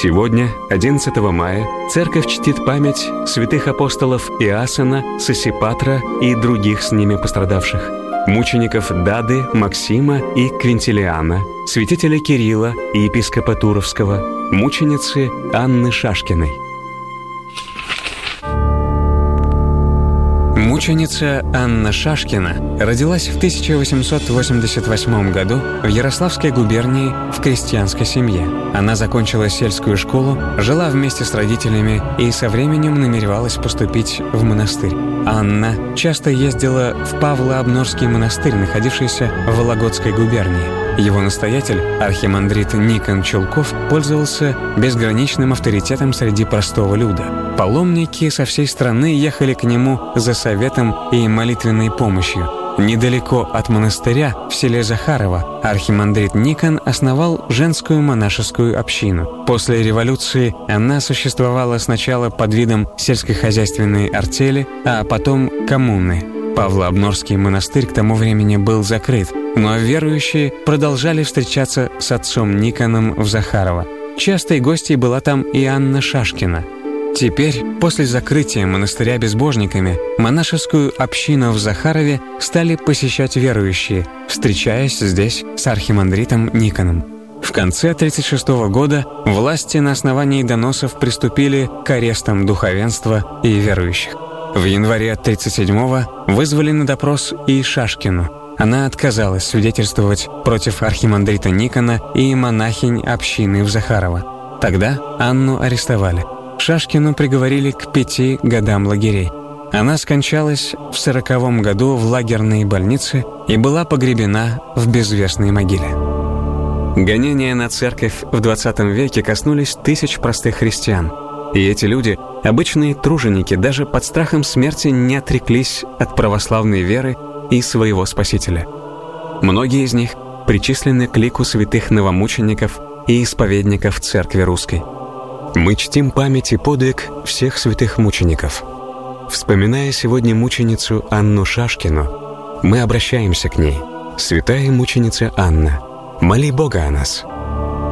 Сегодня, 11 мая, Церковь чтит память святых апостолов Иоасана, Сосипатра и других с ними пострадавших, мучеников Дады, Максима и Квинтилиана, святителя Кирилла и епископа Туровского, мученицы Анны Шашкиной. Мученица Анна Шашкина родилась в 1888 году в Ярославской губернии в крестьянской семье. Она закончила сельскую школу, жила вместе с родителями и со временем намеревалась поступить в монастырь. Анна часто ездила в Павло-Обнорский монастырь, находившийся в Вологодской губернии. Его настоятель, архимандрит Никон Чулков, пользовался безграничным авторитетом среди простого люда. Паломники со всей страны ехали к нему за советом и молитвенной помощью. Недалеко от монастыря, в селе Захарово, архимандрит Никон основал женскую монашескую общину. После революции она существовала сначала под видом сельскохозяйственной артели, а потом коммуны. Павло-Обнорский монастырь к тому времени был закрыт, но верующие продолжали встречаться с отцом Никоном в Захарово. Частой гостьей была там и Анна Шашкина. Теперь, после закрытия монастыря безбожниками, монашескую общину в Захарове стали посещать верующие, встречаясь здесь с архимандритом Никоном. В конце 1936 года власти на основании доносов приступили к арестам духовенства и верующих. В январе 1937-го вызвали на допрос и Шашкину. Она отказалась свидетельствовать против архимандрита Никона и монахинь общины в Захарово. Тогда Анну арестовали. Шашкину приговорили к 5 годам лагерей. Она скончалась в 1940 году в лагерной больнице и была погребена в безвестной могиле. Гонения на церковь в 20 веке коснулись тысяч простых христиан. И эти люди, обычные труженики, даже под страхом смерти не отреклись от православной веры и своего Спасителя. Многие из них причислены к лику святых новомучеников и исповедников Церкви Русской. Мы чтим память и подвиг всех святых мучеников. Вспоминая сегодня мученицу Анну Шашкину, мы обращаемся к ней. Святая мученица Анна, моли Бога о нас.